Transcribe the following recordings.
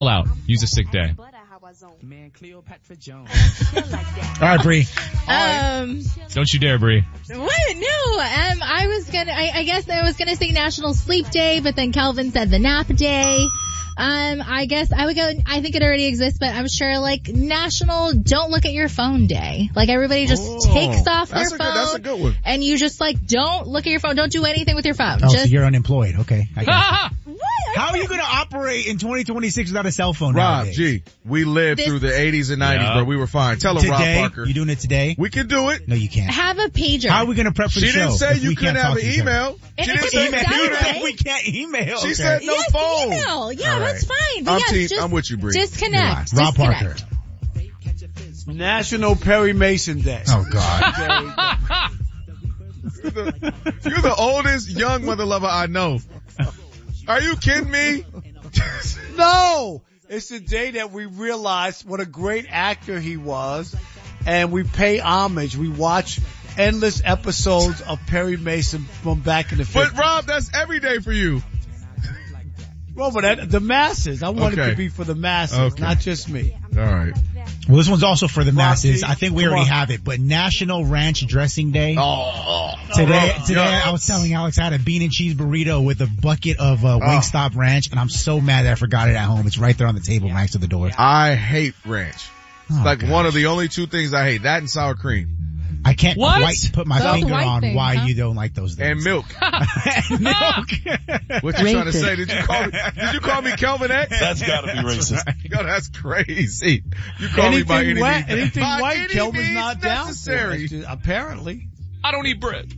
out. Use a sick day. Man, Cleopatra Jones. All right, Bree. Don't you dare, Bree. What? No. I guess I was gonna say National Sleep Day, but then Kelvin said the Nap Day. I guess I would go, I think it already exists, but I'm sure like National Don't Look at Your Phone Day. Like everybody just takes off their phone. That's a good one. And you just like don't look at your phone. Don't do anything with your phone. Oh, so you're unemployed. Okay. I got What? How are you going to operate in 2026 without a cell phone Rob, nowadays? G, we lived through the 80s and 90s, but we were fine. Tell him, Today? Rob Parker. You doing it today? We can do it. No, you can't. Have a pager. How are we going to prep for the She show? didn't say if you we couldn't can't have talk an to each other? email. And She if didn't it's say a You Saturday- said we can't email. She Okay. said no Yes, phone. email. Yeah, All that's right. fine. But I'm with you, Bree. Disconnect. Rob Parker. National Perry Mason Day. Oh, God. You're the oldest young mother lover I know. Are you kidding me? No! It's the day that we realize what a great actor he was, and we pay homage. We watch endless episodes of Perry Mason from back in the 50s. But Rob, that's every day for you. Well, but the masses. I want it Okay. to be for the masses, Okay. not just me. All right. Well, this one's also for the masses. Rocky, I think we come already on. have it, but National Ranch Dressing Day. Oh. Today I was telling Alex I had a bean and cheese burrito with a bucket of Wingstop Ranch, and I'm so mad that I forgot it at home. It's right there on the table next to the door. I hate ranch. Oh, Like gosh. one of the only two things I hate. That and sour cream. I can't What? quite put my Those finger white on things, why huh? you don't like those And things. milk. And milk. What you trying to say? Did you call me Kelvin X? That's gotta be racist. Yo, that's crazy. You call me by any means. Anything By white, any Kelvin's means not down necessary. for. Apparently. I don't eat bread.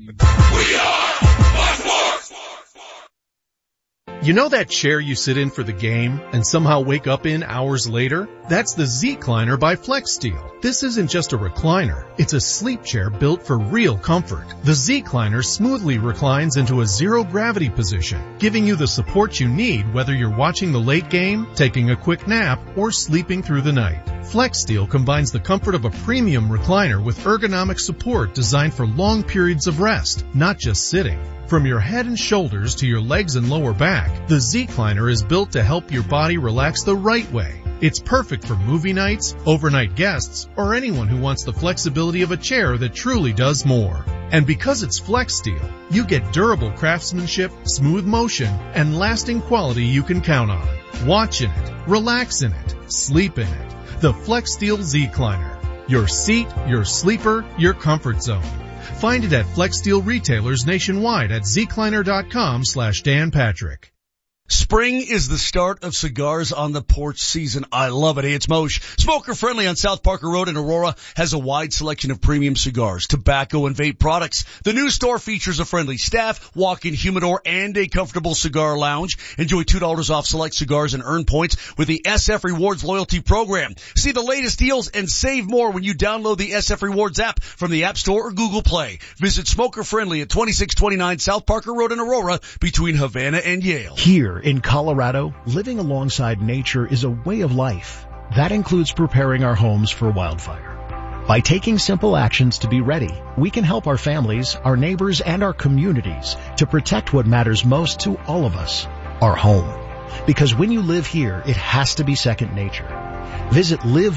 You know that chair you sit in for the game and somehow wake up in hours later? That's the Z-Cliner by FlexSteel. This isn't just a recliner. It's a sleep chair built for real comfort. The Z-Cliner smoothly reclines into a zero-gravity position, giving you the support you need whether you're watching the late game, taking a quick nap, or sleeping through the night. FlexSteel combines the comfort of a premium recliner with ergonomic support designed for long periods of rest, not just sitting. From your head and shoulders to your legs and lower back, the Z-Cliner is built to help your body relax the right way. It's perfect for movie nights, overnight guests, or anyone who wants the flexibility of a chair that truly does more. And because it's FlexSteel, you get durable craftsmanship, smooth motion, and lasting quality you can count on. Watch in it, relax in it, sleep in it. The FlexSteel Z-Cliner. Your seat, your sleeper, your comfort zone. Find it at FlexSteel retailers nationwide at zcliner.com/Dan Patrick. Spring is the start of cigars on the porch season. I love it. Hey, it's Moshe. Smoker Friendly on South Parker Road in Aurora has a wide selection of premium cigars, tobacco, and vape products. The new store features a friendly staff, walk-in humidor, and a comfortable cigar lounge. Enjoy $2 off select cigars and earn points with the SF Rewards loyalty program. See the latest deals and save more when you download the SF Rewards app from the App Store or Google Play. Visit Smoker Friendly at 2629 South Parker Road in Aurora between Havana and Yale. Here in Colorado, living alongside nature is a way of life. That includes preparing our homes for wildfire. By taking simple actions to be ready, we can help our families, our neighbors, and our communities to protect what matters most to all of us, our home. Because when you live here, it has to be second nature. Visit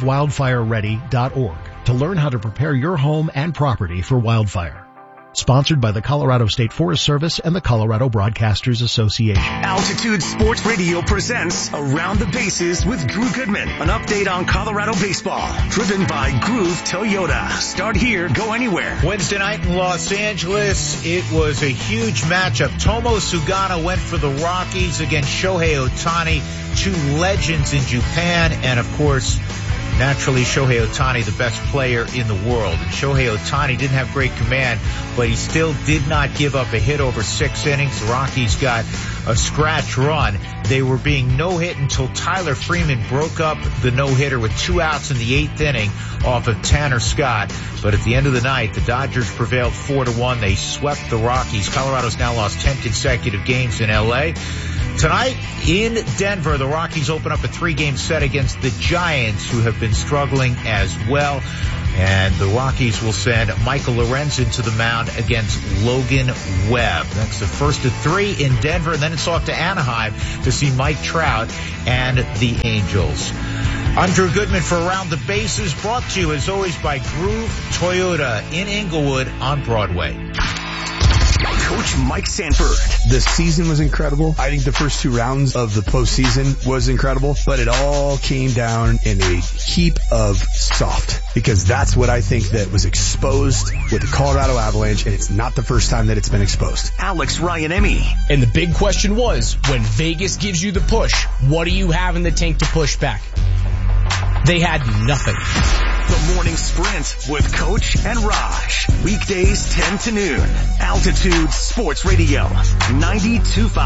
livewildfireready.org to learn how to prepare your home and property for wildfire. Sponsored by the Colorado State Forest Service and the Colorado Broadcasters Association. Altitude Sports Radio presents Around the Bases with Drew Goodman. An update on Colorado baseball. Driven by Groove Toyota. Start here, go anywhere. Wednesday night in Los Angeles, it was a huge matchup. Tomo Sugano went for the Rockies against Shohei Ohtani, two legends in Japan, and of course, naturally, Shohei Ohtani, the best player in the world. And Shohei Ohtani didn't have great command, but he still did not give up a hit over 6 innings. The Rockies got a scratch run. They were being no-hit until Tyler Freeman broke up the no-hitter with 2 outs in the 8th inning off of Tanner Scott. But at the end of the night, the Dodgers prevailed 4-1. They swept the Rockies. Colorado's now lost 10 consecutive games in L.A. Tonight in Denver, the Rockies open up a 3-game set against the Giants, who have been struggling as well. And the Rockies will send Michael Lorenzen to the mound against Logan Webb. That's the first of 3 in Denver, and then it's off to Anaheim to see Mike Trout and the Angels. I'm Drew Goodman for Around the Bases, brought to you as always by Groove Toyota in Inglewood on Broadway. Coach Mike Sanford. The season was incredible. I think the first 2 rounds of the postseason was incredible, but it all came down in a heap of soft, because that's what I think that was exposed with the Colorado Avalanche, and it's not the first time that it's been exposed. Alex Ryan-Emmy. And the big question was, when Vegas gives you the push, what do you have in the tank to push back? They had nothing. The Morning Sprint with Coach and Raj. Weekdays 10 to noon. Altitude Sports Radio 92.5.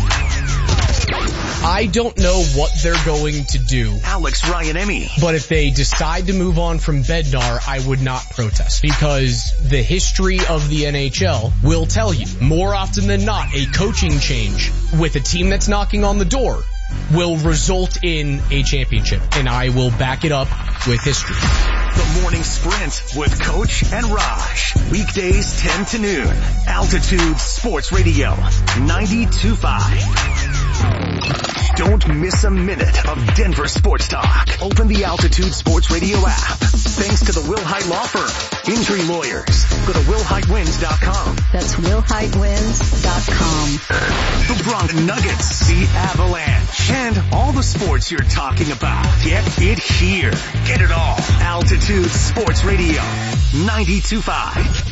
I don't know what they're going to do. Alex Ryan-Emmy. But if they decide to move on from Bednar, I would not protest, because the history of the NHL will tell you more often than not a coaching change with a team that's knocking on the door will result in a championship, and I will back it up with history. The Morning Sprint with Coach and Raj. Weekdays 10 to noon. Altitude Sports Radio 92.5. Don't miss a minute of Denver sports talk. Open the Altitude Sports Radio app. Thanks to the Wilhite Law Firm. Injury lawyers. Go to WilhiteWins.com. That's WilhiteWins.com. The Bronx Nuggets. The Avalanche. And all the sports you're talking about. Get it here. Get it all. Altitude Sports Radio 92.5.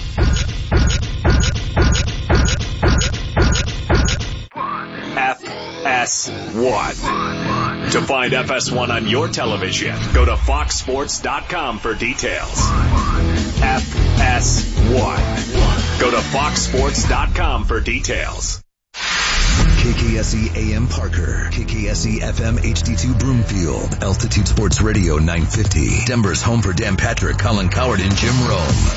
FS1. To find FS1 on your television, go to foxsports.com for details. FS1. Go to foxsports.com for details. KKSE AM Parker, KKSE FM HD2 Broomfield, Altitude Sports Radio 950, Denver's home for Dan Patrick, Colin Coward, and Jim Rome.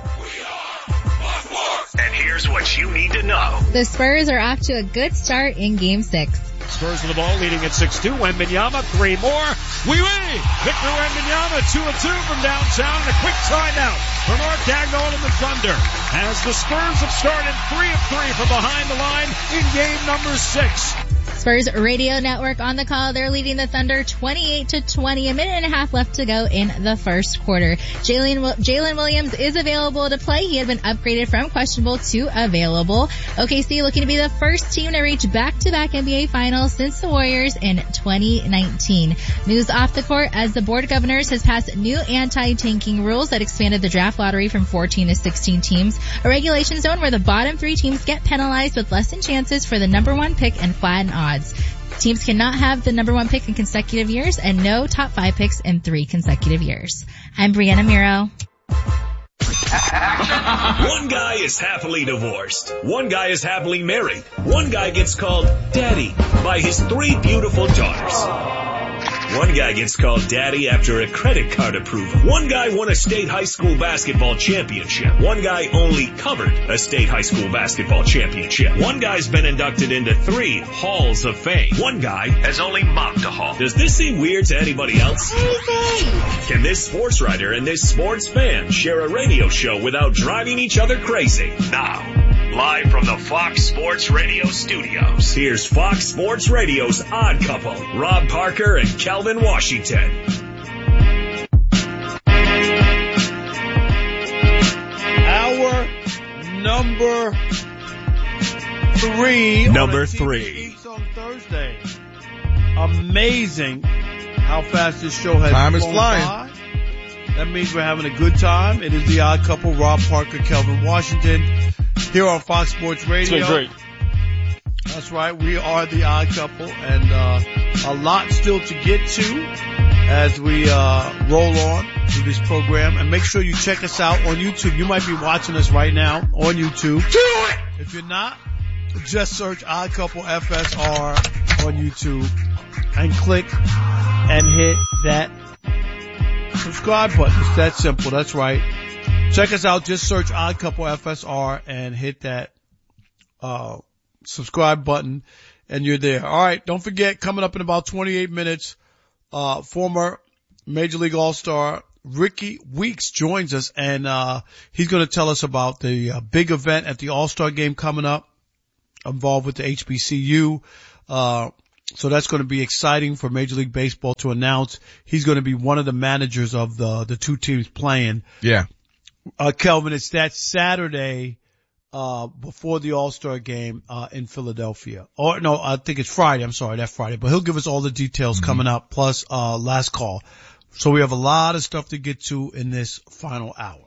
And here's what you need to know. The Spurs are off to a good start in Game 6. Spurs with the ball, leading at 6-2. Wembanyama, 3 more. Victor Wembanyama, 2-2 from downtown, and a quick timeout for Mark Dagnall and the Thunder, as the Spurs have started 3 of 3 from behind the line in game number 6. Spurs radio network on the call. They're leading the Thunder 28-20. A minute and a half left to go in the first quarter. Jalen Williams is available to play. He had been upgraded from questionable to available. OKC looking to be the first team to reach back-to-back NBA finals since the Warriors in 2019. News off the court as the Board of Governors has passed new anti-tanking rules that expanded the draft lottery from 14 to 16 teams. A regulation zone where the bottom 3 teams get penalized with lessened chances for the number 1 pick and flatten odds. Teams cannot have the number 1 pick in consecutive years and no top 5 picks in 3 consecutive years. I'm Brianna Miro. One guy is happily divorced. One guy is happily married. One guy gets called daddy by his 3 beautiful daughters. One guy gets called daddy after a credit card approval. One guy won a state high school basketball championship. One guy only covered a state high school basketball championship. One guy's been inducted into 3 halls of fame. One guy has only mopped a hall. Does this seem weird to anybody else? Can this sports writer and this sports fan share a radio show without driving each other crazy? Now, live from the Fox Sports Radio studios, here's Fox Sports Radio's Odd Couple, Rob Parker and Kelvin Washington. Our number 3. Number 3. On Thursday. Amazing how fast this show has Time is flown flying. by. That means we're having a good time. It is the Odd Couple, Rob Parker, Kelvin Washington, here on Fox Sports Radio. It's been great. That's right. We are the Odd Couple, and a lot still to get to as we roll on through this program. And make sure you check us out on YouTube. You might be watching us right now on YouTube. If you're not, just search Odd Couple FSR on YouTube and click and hit that subscribe button. It's that simple. That's right. Check us out. Just search Odd Couple FSR and hit that subscribe button, and you're there. All right. Don't forget, coming up in about 28 minutes, former Major League All-Star Ricky Weeks joins us, and he's going to tell us about the big event at the All-Star Game coming up, involved with the HBCU. So that's going to be exciting for Major League Baseball to announce. He's going to be one of the managers of the two teams playing. Yeah. Kelvin, it's that Saturday before the All-Star Game in Philadelphia. Or no, I think it's Friday. I'm sorry, that's Friday. But he'll give us all the details coming up, plus last call. So we have a lot of stuff to get to in this final hour.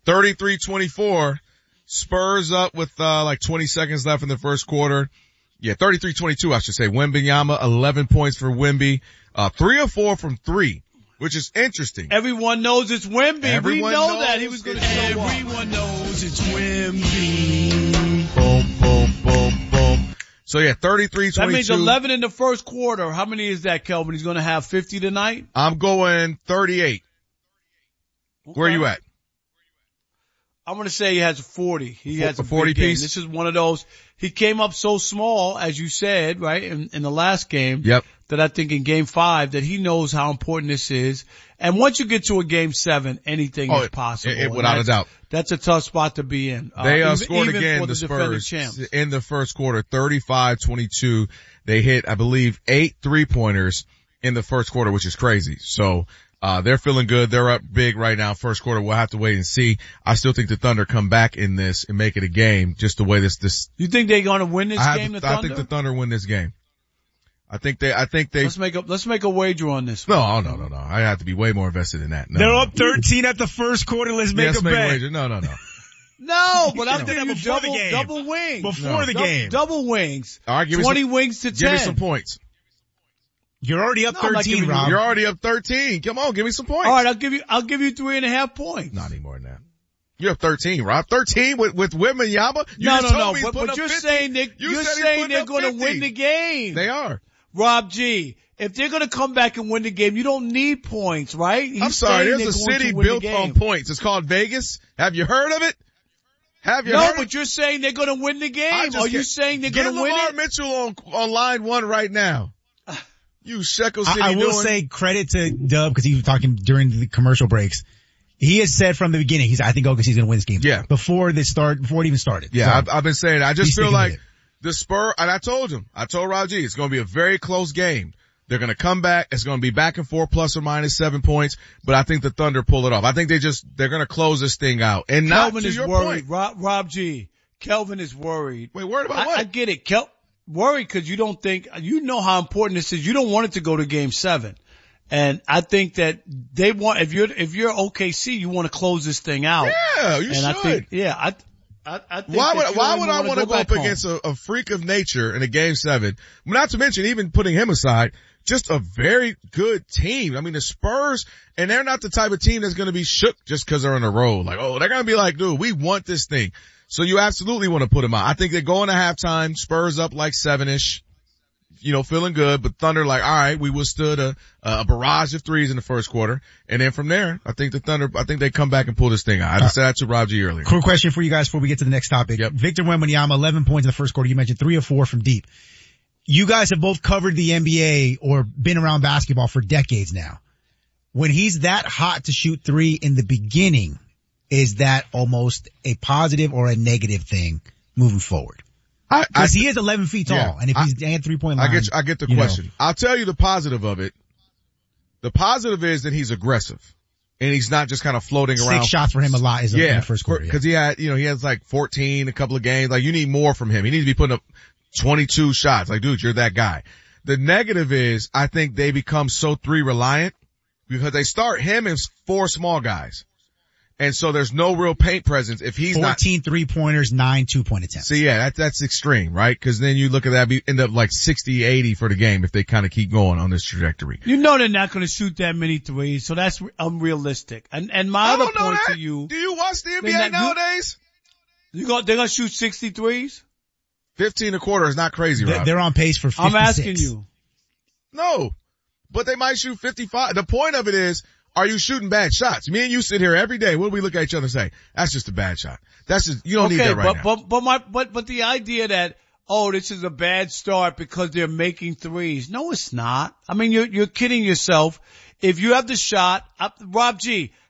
33-24. Spurs up with like 20 seconds left in the first quarter. Yeah, 33-22, I should say. Wembanyama, 11 points for Wemby. 3 of 4 from 3, which is interesting. Everyone knows it's Wemby. Everyone we know knows that he was going to show up. Everyone knows it's Wemby. Boom, boom, boom, boom. So yeah, 33-22. That means 11 in the first quarter. How many is that, Kelvin? He's going to have 50 tonight? I'm going 38. Okay. Where are you at? I'm going to say he has a 40. He has a 40 big game. piece. This is one of those. He came up so small, as you said, right, in the last game. Yep. That I think in game 5 that he knows how important this is. And once you get to a game 7, anything is possible. Without a doubt. That's a tough spot to be in. They scored again, the Spurs, in the first quarter, 35-22. They hit, I believe, 8 3-pointers in the first quarter, which is crazy. So, they're feeling good. They're up big right now. First quarter, we'll have to wait and see. I still think the Thunder come back in this and make it a game, just the way this. You think they're going to win this game, the Thunder? I think the Thunder win this game. I think they. Let's make a wager on this. No. I have to be way more invested in that. No, they're up 13 at the first quarter. Let's make a bet. Wager. No. No, but I'm thinking double wings. Before the game. Double wings. All right, 20 wings to 10. Give me some points. You're already up 13, Rob. You're already up 13. Come on, give me some points. All right, I'll give you 3.5 points. Not any more than that. You're up 13, Rob. 13 with Wembanyama? No. But you're saying they're going to win the game. They are. Rob G, if they're going to come back and win the game, you don't need points, right? I'm sorry, there's a city built on points. It's called Vegas. Have you heard of it? No, but you're saying they're going to win the game. Are you saying they're going to win it? Get Lamar Mitchell on line 1 right now. You Shekel City. I will say credit to Dub because he was talking during the commercial breaks. He has said from the beginning, I think OKC's going to win this game. Yeah. Before it even started. Yeah, so I've been saying, I just feel like the Spurs, and I told Rob G, it's going to be a very close game. They're going to come back. It's going to be back and forth, plus or minus 7 points. But I think the Thunder pull it off. I think they're going to close this thing out. And Kelvin is your worried. Point. Rob G, Kelvin is worried. Wait, worried about what? I get it. Worried because you don't think, you know how important this is. You don't want it to go to game 7. And I think that they want, if you're OKC, you want to close this thing out. Yeah, you should. I think, I think why would I want to go up against a freak of nature in a game 7? Not to mention, even putting him aside, just a very good team. I mean, the Spurs, and they're not the type of team that's going to be shook just because they're on a roll. Like, they're going to be like, dude, we want this thing. So you absolutely want to put them out. I think they're going to halftime, Spurs up like 7-ish, feeling good, but Thunder like, all right, we withstood a barrage of threes in the first quarter. And then from there, I think they come back and pull this thing out. I said that to Rob G earlier. Quick question for you guys before we get to the next topic. Yep. Victor Wembanyama, 11 points in the first quarter. You mentioned 3 of 4 from deep. You guys have both covered the NBA or been around basketball for decades now. When he's that hot to shoot 3 in the beginning, is that almost a positive or a negative thing moving forward? Because he is 11 feet tall, and if he's at 3-point line. I get the question. I'll tell you the positive of it. The positive is that he's aggressive. And he's not just kind of floating around. 6 shots for him a lot in the first quarter. Because he has like 14, a couple of games. Like, you need more from him. He needs to be putting up 22 shots. Like, dude, you're that guy. The negative is, I think they become so 3 reliant because they start him and 4 small guys. And so there's no real paint presence if he's 14 3-pointers, 9 2-point attempts. So yeah, that's extreme, right? Cause then you look at that, end up like 60-80 for the game if they kind of keep going on this trajectory. You know they're not going to shoot that many threes, so that's unrealistic. And my other point to you. Do you watch the NBA nowadays? They're going to shoot 63s? 15 a quarter is not crazy, Rob. They're on pace for 56. I'm asking you. No, but they might shoot 55. The point of it is, are you shooting bad shots? Me and you sit here every day. What do we look at each other and say? That's just a bad shot. That's just, you don't need that right now. But the idea that, this is a bad start because they're making threes. No, it's not. I mean, you're kidding yourself. If you have the shot, Rob G,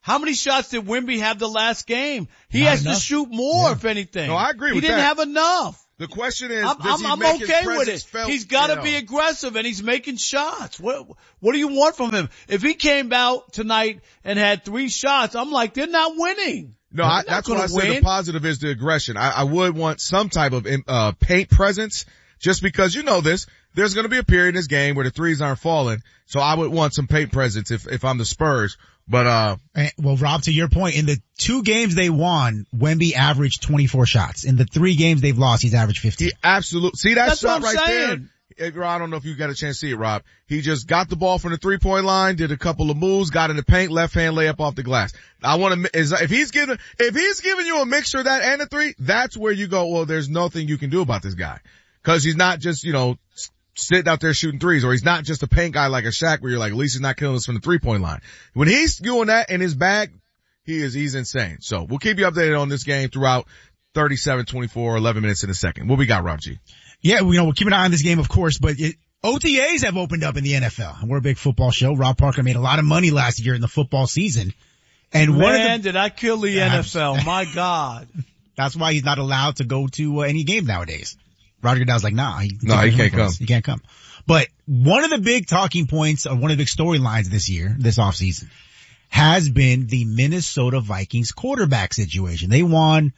How many shots did Wemby have the last game? He Not has enough. to shoot more, if anything. No, I agree with that. He didn't that. have enough. The question is, I'm okay with it. He's got to be aggressive, and he's making shots. What do you want from him? If he came out tonight and had 3 shots, I'm like, they're not winning. No, that's what I said. The positive is the aggression. I would want some type of paint presence, just because you know this. There's going to be a period in this game where the threes aren't falling, so I would want some paint presence if I'm the Spurs. But well, Rob, to your point, in the 2 games they won, Wemby averaged 24 shots. In the 3 games they've lost, he's averaged 15. He absolutely see that That's shot what I'm right saying. there. I don't know if you got a chance to see it, Rob. He just got the ball from the 3-point line, did a couple of moves, got in the paint, left hand layup off the glass. I want to, if he's giving you a mixture of that and a 3, that's where you go, well, there's nothing you can do about this guy. Cause he's not just, sitting out there shooting threes, or he's not just a paint guy like a Shaq where you're like, at least he's not killing us from the 3-point line. When he's doing that in his bag, he's insane. So we'll keep you updated on this game throughout 37, 24, 11 minutes in a second. What we got, Rob G? Yeah, we'll keep an eye on this game, of course, but OTAs have opened up in the NFL. We're a big football show. Rob Parker made a lot of money last year in the football season. And did I kill the NFL? My God. That's why he's not allowed to go to any game nowadays. Roger Goodell's like, nah, he can't come. He can't come. But one of the big talking points, or one of the big storylines this offseason, has been the Minnesota Vikings quarterback situation. They won,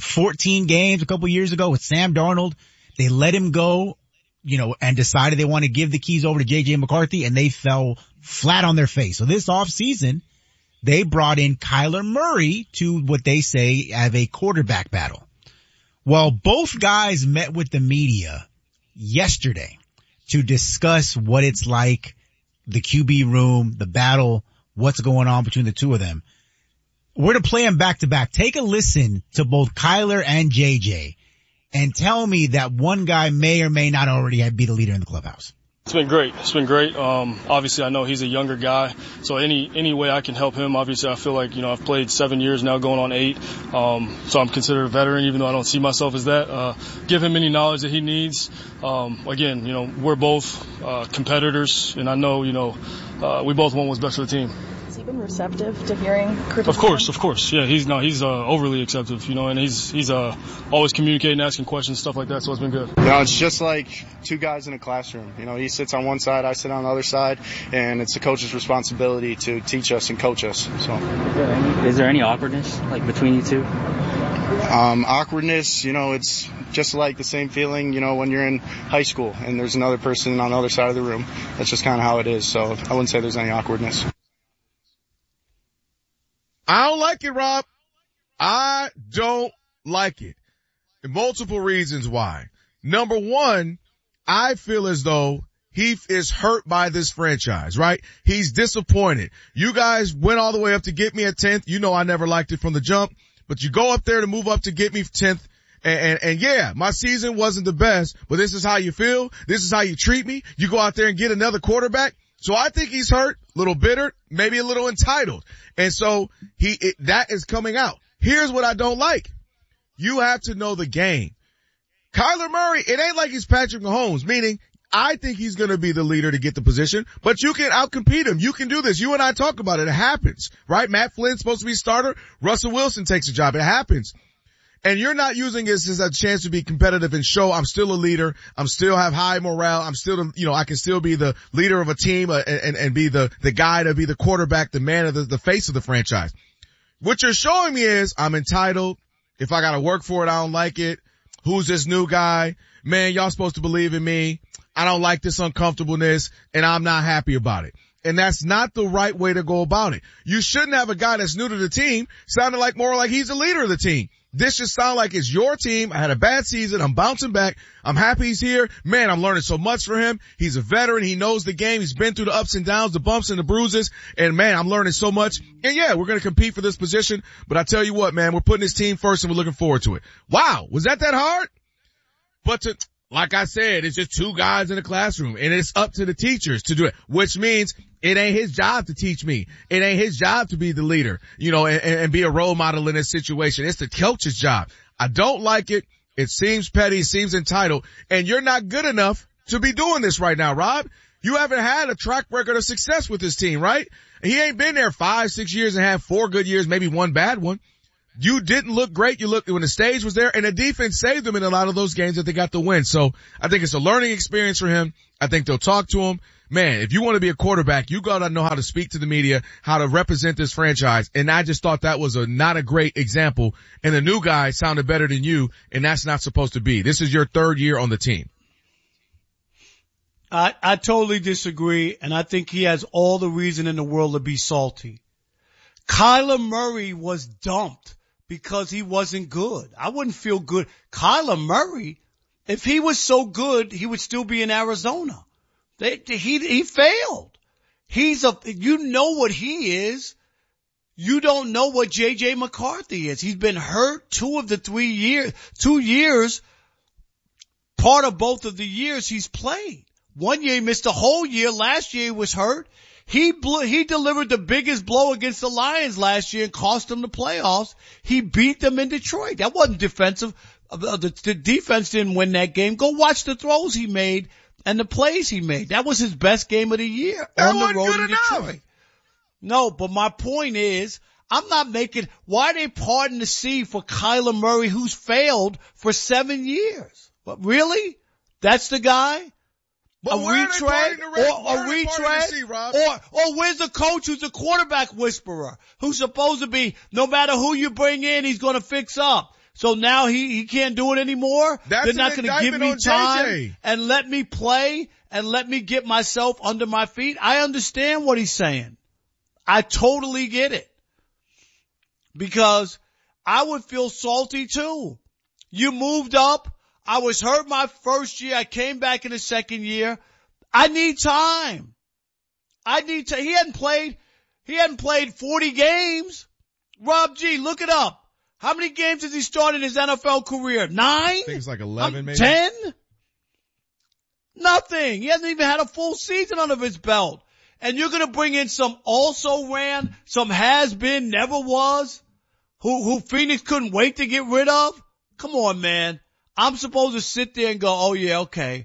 14 games a couple years ago with Sam Darnold. They let him go, and decided they want to give the keys over to J.J. McCarthy, and they fell flat on their face. So this offseason, they brought in Kyler Murray to what they say have a quarterback battle. Well, both guys met with the media yesterday to discuss what it's like, the QB room, the battle, what's going on between the two of them. We're to play them back to back. Take a listen to both Kyler and JJ and tell me that one guy may or may not already be the leader in the clubhouse. It's been great. Obviously I know he's a younger guy, so any way I can help him, obviously I feel like, I've played 7 years now, going on 8. So I'm considered a veteran, even though I don't see myself as that. Give him any knowledge that he needs. Again, we're both, competitors, and I know, we both want what's best for the team. Has he been receptive to hearing criticism? Of course. Yeah, he's overly acceptive, and he's always communicating, asking questions, stuff like that, so it's been good. It's just like 2 guys in a classroom. He sits on one side, I sit on the other side, and it's the coach's responsibility to teach us and coach us. So, is there any awkwardness between you two? Awkwardness, it's just like the same feeling, when you're in high school and there's another person on the other side of the room. That's just kind of how it is. So I wouldn't say there's any awkwardness. I don't like it, Rob. I don't like it. Multiple reasons why. Number one, I feel as though he is hurt by this franchise, right? He's disappointed. You guys went all the way up to get me at 10th. I never liked it from the jump, but you go up there to move up to get me 10th. And yeah, my season wasn't the best, but this is how you feel. This is how you treat me. You go out there and get another quarterback. So I think he's hurt, a little bitter, maybe a little entitled. And so that is coming out. Here's what I don't like. You have to know the game. Kyler Murray, it ain't like he's Patrick Mahomes, meaning I think he's going to be the leader to get the position, but you can outcompete him. You can do this. You and I talk about it. It happens, right? Matt Flynn's supposed to be starter. Russell Wilson takes a job. It happens. And you're not using this as a chance to be competitive and show I'm still a leader. I'm still have high morale. I'm still, I can still be the leader of a team and be the guy to be the quarterback, the man of the face of the franchise. What you're showing me is I'm entitled. If I got to work for it, I don't like it. Who's this new guy? Man, y'all supposed to believe in me. I don't like this uncomfortableness and I'm not happy about it. And that's not the right way to go about it. You shouldn't have a guy that's new to the team sounding more like he's the leader of the team. This should sound like it's your team. I had a bad season. I'm bouncing back. I'm happy he's here. Man, I'm learning so much from him. He's a veteran. He knows the game. He's been through the ups and downs, the bumps and the bruises. And man, I'm learning so much. And yeah, we're going to compete for this position. But I tell you what, man, we're putting this team first and we're looking forward to it. Wow. Was that hard? But like I said, it's just 2 guys in a classroom and it's up to the teachers to do it, which means it ain't his job to teach me. It ain't his job to be the leader, and be a role model in this situation. It's the coach's job. I don't like it. It seems petty. It seems entitled. And you're not good enough to be doing this right now, Rob. You haven't had a track record of success with this team, right? He ain't been there 5-6 years and had 4 good years, maybe 1 bad one. You didn't look great. You looked when the stage was there, and the defense saved them in a lot of those games that they got the win. So I think it's a learning experience for him. I think they'll talk to him. Man, if you want to be a quarterback, you gotta know how to speak to the media, how to represent this franchise. And I just thought that was not a great example. And the new guy sounded better than you, and that's not supposed to be. This is your 3rd year on the team. I totally disagree, and I think he has all the reason in the world to be salty. Kyler Murray was dumped because he wasn't good. I wouldn't feel good. Kyler Murray, if he was so good, he would still be in Arizona. He failed. You know what he is. You don't know what J.J. McCarthy is. He's been hurt 2 of the 2 years, part of both of the years he's played. 1 year he missed a whole year. Last year he was hurt. He delivered the biggest blow against the Lions last year and cost them the playoffs. He beat them in Detroit. That wasn't defensive. The defense didn't win that game. Go watch the throws he made and the plays he made. That was his best game of the year on the road in Detroit. No, but my point is, I'm not making, why are they parting the sea for Kyler Murray who's failed for 7 years? But really? That's the guy? But a retread, or where's the coach who's the quarterback whisperer, who's supposed to be, no matter who you bring in, he's going to fix up. So now he can't do it anymore. They're not going to give me time and let me play and let me get myself under my feet. I understand what he's saying. I totally get it. Because I would feel salty too. You moved up. I was hurt my first year. I came back in the second year. I need time. He hadn't played 40 games. Rob G, look it up. How many games has he started in his NFL career? 9? I think it's like 11 maybe. 10? Nothing. He hasn't even had a full season under his belt. And you're gonna bring in some also ran, some has been, never was, who Phoenix couldn't wait to get rid of? Come on, man. I'm supposed to sit there and go, oh yeah, okay.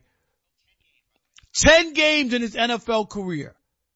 10 games in his NFL career.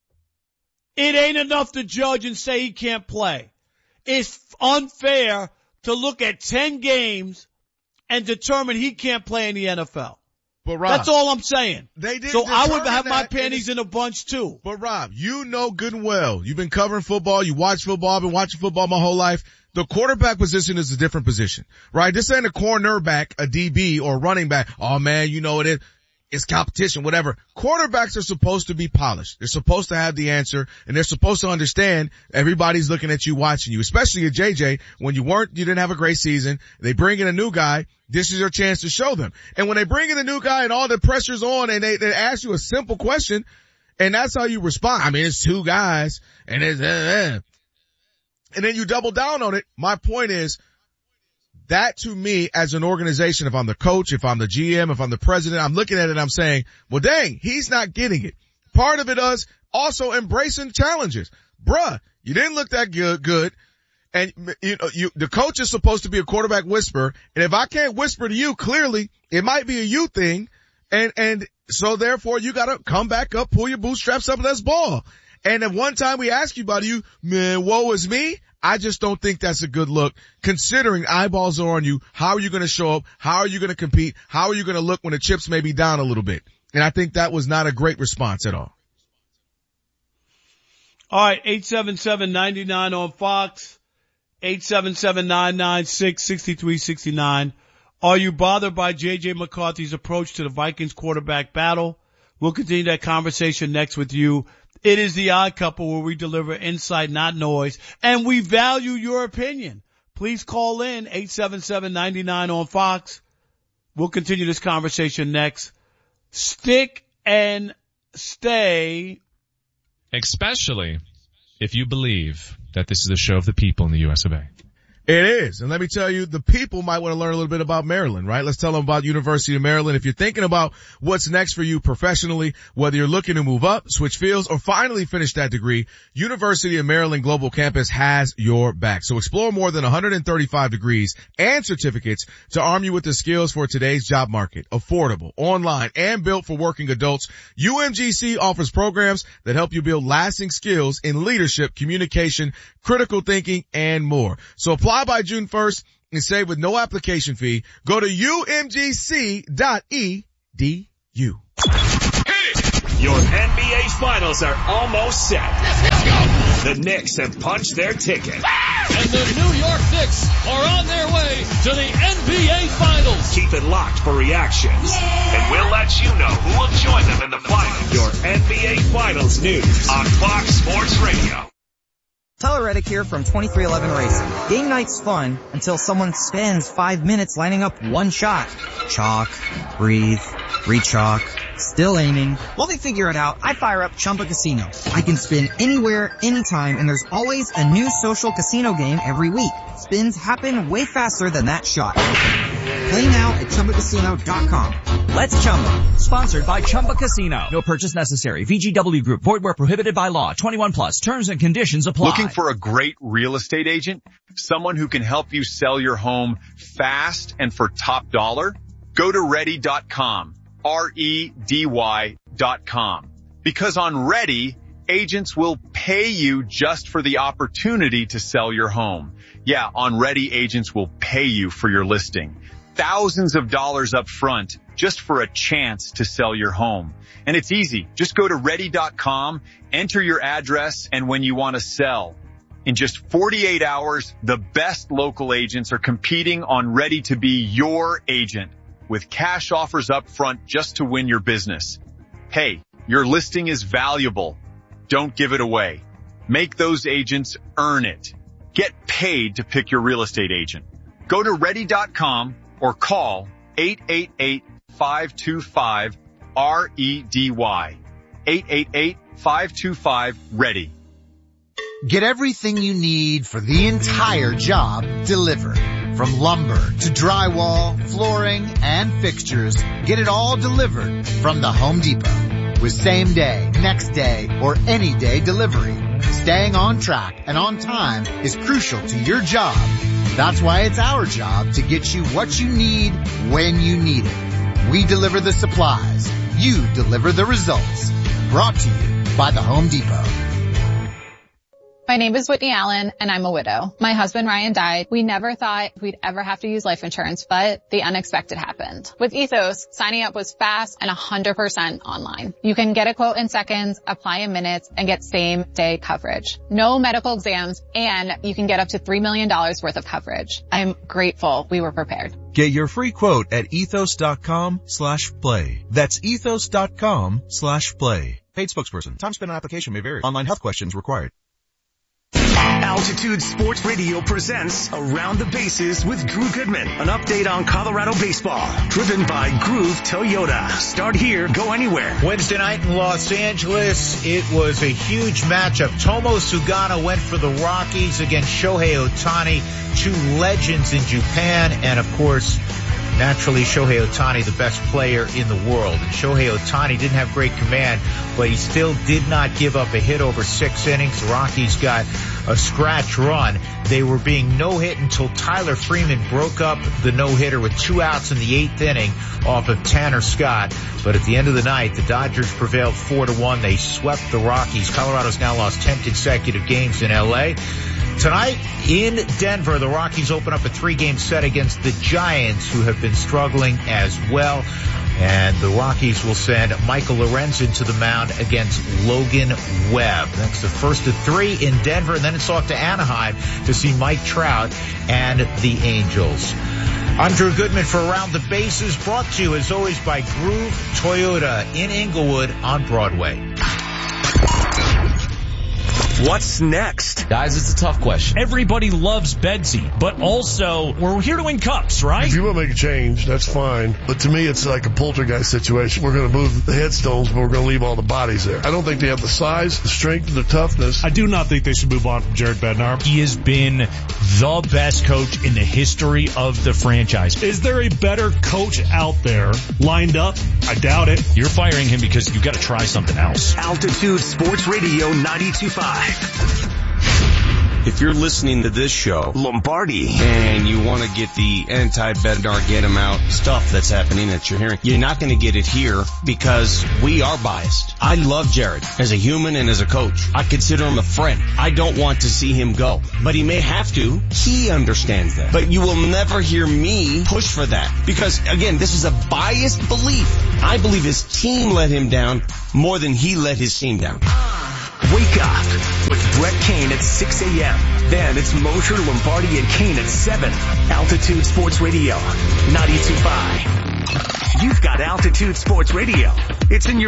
It ain't enough to judge and say he can't play. It's unfair to look at 10 games and determine he can't play in the NFL. But Rob, that's all I'm saying. So I would have my panties in a bunch too. But Rob, you know good and well. You've been covering football. You watch football. I've been watching football my whole life. The quarterback position is a different position, right? This ain't a cornerback, a DB, or a running back. Oh man, you know it is. It's competition, whatever. Quarterbacks are supposed to be polished. They're supposed to have the answer, and they're supposed to understand everybody's looking at you, watching you, especially at JJ. When you didn't have a great season. They bring in a new guy. This is your chance to show them. And when they bring in a new guy and all the pressure's on and they ask you a simple question, and that's how you respond. I mean, it's 2 guys, and it's, and then you double down on it. My point is, that to me as an organization, if I'm the coach, if I'm the GM, if I'm the president, I'm looking at it and I'm saying, well dang, he's not getting it. Part of it is also embracing challenges. Bruh, you didn't look that good. And the coach is supposed to be a quarterback whisperer. And if I can't whisper to you, clearly it might be a you thing. And so therefore you gotta come back up, pull your bootstraps up, and let's ball. And at one time we asked you about you, man, woe is me. I just don't think that's a good look, considering eyeballs are on you. How are you going to show up? How are you going to compete? How are you going to look when the chips may be down a little bit? And I think that was not a great response at all. All right, 877-99 on Fox, 877-996-6369. Are you bothered by J.J. McCarthy's approach to the Vikings quarterback battle? We'll continue that conversation next with you. It is the Odd Couple, where we deliver insight, not noise, and we value your opinion. Please call in 877-99 on Fox. We'll continue this conversation next. Stick and stay. Especially if you believe that this is the show of the people in the US of A. It is. And let me tell you, the people might want to learn a little bit about Maryland, right? Let's tell them about University of Maryland. If you're thinking about what's next for you professionally, whether you're looking to move up, switch fields, or finally finish that degree, University of Maryland Global Campus has your back. So explore more than 135 degrees and certificates to arm you with the skills for today's job market. Affordable, online, and built for working adults, UMGC offers programs that help you build lasting skills in leadership, communication, critical thinking, and more. So apply by June 1st and save with no application fee. Go to umgc.edu. Your NBA Finals are almost set. Let's go. The Knicks have punched their ticket. And the New York Knicks are on their way to the NBA Finals. Keep it locked for reactions. Yeah. And we'll let you know who will join them in the finals. Your NBA Finals news on Fox Sports Radio. Tyler Reddick here from 2311 Racing. Game night's fun until someone spends 5 minutes lining up one shot. Chalk, breathe, re-chalk, still aiming. While they figure it out, I fire up Chumba Casino. I can spin anywhere, anytime, and there's always a new social casino game every week. Spins happen way faster than that shot. Play now at ChumbaCasino.com. Let's Chumba. Sponsored by Chumba Casino. No purchase necessary. VGW Group. Void where prohibited by law. 21 plus. Terms and conditions apply. Looking for a great real estate agent? Someone who can help you sell your home fast and for top dollar? Go to ready.com. REDY.com. Because on Ready, agents will pay you just for the opportunity to sell your home. Yeah, on Ready, agents will pay you for your listing. Thousands of dollars up front just for a chance to sell your home. And it's easy. Just go to ready.com, enter your address, and when you want to sell. In just 48 hours, the best local agents are competing on Ready to be your agent with cash offers up front just to win your business. Hey, your listing is valuable. Don't give it away. Make those agents earn it. Get paid to pick your real estate agent. Go to ready.com or call 888-525-REDY. 888-525-READY. Get everything you need for the entire job delivered. From lumber to drywall, flooring, and fixtures, get it all delivered from the Home Depot. With same day, next day, or any day delivery. Staying on track and on time is crucial to your job. That's why it's our job to get you what you need when you need it. We deliver the supplies. You deliver the results. Brought to you by the Home Depot. My name is Whitney Allen, and I'm a widow. My husband, Ryan, died. We never thought we'd ever have to use life insurance, but the unexpected happened. With Ethos, signing up was fast and 100% online. You can get a quote in seconds, apply in minutes, and get same-day coverage. No medical exams, and you can get up to $3 million worth of coverage. I'm grateful we were prepared. Get your free quote at ethos.com/play. That's ethos.com/play. Paid spokesperson. Time spent on application may vary. Online health questions required. Altitude Sports Radio presents Around the Bases with Drew Goodman. An update on Colorado baseball. Driven by Groove Toyota. Start here, go anywhere. Wednesday night in Los Angeles, it was a huge matchup. Tomo Sugano went for the Rockies against Shohei Ohtani, two legends in Japan, and of course, naturally, Shohei Ohtani, the best player in the world. And Shohei Ohtani didn't have great command, but he still did not give up a hit over 6 innings. The Rockies got a scratch run. They were being no-hit until Tyler Freeman broke up the no-hitter with 2 outs in the 8th inning off of Tanner Scott. But at the end of the night, the Dodgers prevailed 4-1. They swept the Rockies. Colorado's now lost 10 consecutive games in L.A. Tonight in Denver, the Rockies open up a 3-game set against the Giants, who have been struggling as well. And the Rockies will send Michael Lorenzen to the mound against Logan Webb. That's the first of 3 in Denver, and then it's off to Anaheim to see Mike Trout and the Angels. I'm Drew Goodman for Around the Bases, brought to you as always by Groove Toyota in Inglewood on Broadway. What's next? Guys, it's a tough question. Everybody loves Bedsy, but also we're here to win cups, right? If you want to make a change, that's fine. But to me, it's like a poltergeist situation. We're going to move the headstones, but we're going to leave all the bodies there. I don't think they have the size, the strength, the toughness. I do not think they should move on from Jared Bednar. He has been the best coach in the history of the franchise. Is there a better coach out there lined up? I doubt it. You're firing him because you've got to try something else. Altitude Sports Radio 92.5. If you're listening to this show, Lombardi, and you want to get the anti-Bednar, get him out stuff that's happening that you're hearing, you're not going to get it here because we are biased. I love Jared as a human and as a coach. I consider him a friend. I don't want to see him go, but he may have to. He understands that. But you will never hear me push for that because, again, this is a biased belief. I believe his team let him down more than he let his team down. Wake up with Brett Kane at 6 a.m. Then it's Mosher, Lombardi, and Kane at 7. Altitude Sports Radio 92.5. You've got Altitude Sports Radio. It's in your